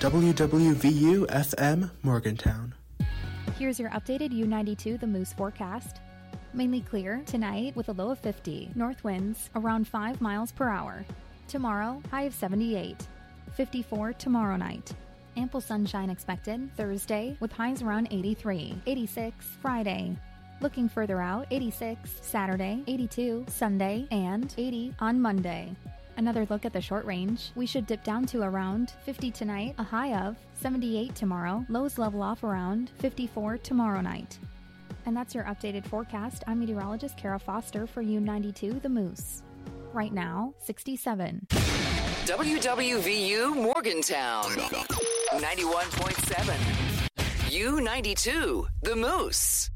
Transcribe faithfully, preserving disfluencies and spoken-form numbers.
W W V U F M Morgantown. Here's your updated U ninety-two The Moose forecast. Mainly clear tonight with a low of fifty. North winds around five miles per hour. Tomorrow, high of seventy-eight. fifty-four tomorrow night. Ample sunshine expected Thursday with highs around eighty-three. eighty-six Friday. Looking further out, eighty-six Saturday, eighty-two Sunday, and eighty on Monday. Another look at the short range. We should dip down to around fifty tonight, a high of seventy-eight tomorrow. Lows level off around fifty-four tomorrow night. And that's your updated forecast. I'm meteorologist Kara Foster for U ninety-two The Moose. Right now, sixty-seven. W W V U Morgantown, ninety-one point seven. U ninety-two The Moose.